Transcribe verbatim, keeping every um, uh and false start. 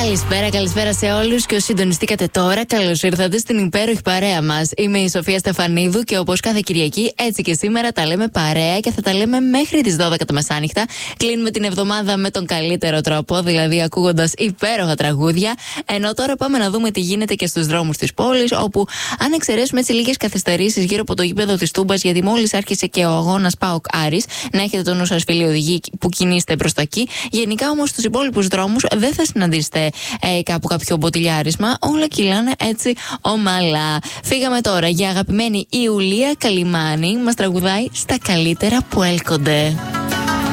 Καλησπέρα, καλησπέρα σε όλους και όσοι συντονιστήκατε τώρα. Καλώς ήρθατε στην υπέροχη παρέα μας. Είμαι η Σοφία Στεφανίδου και όπως κάθε Κυριακή, έτσι και σήμερα τα λέμε παρέα και θα τα λέμε μέχρι τις δώδεκα τα μεσάνυχτα. Κλείνουμε την εβδομάδα με τον καλύτερο τρόπο, δηλαδή ακούγοντας υπέροχα τραγούδια. Ενώ τώρα πάμε να δούμε τι γίνεται και στους δρόμους της πόλης, όπου αν εξαιρέσουμε έτσι λίγες καθυστερήσεις γύρω από το γήπεδο της Τούμπας, γιατί μόλις άρχισε και ο αγώνας ΠΑΟΚ Άρης, να έχετε το νου σας, φίλοι οδηγοί που κινείστε προς τα εκεί. Γενικά όμως στους υπόλοιπους δρόμους δεν θα συναντήσετε ε, κάπου κάποιο μποτιλιάρισμα. Όλα κυλάνε έτσι ομαλά. Φύγαμε τώρα για αγαπημένη Ιουλία Καλιμάνη. Μας τραγουδάει στα καλύτερα που έλκονται.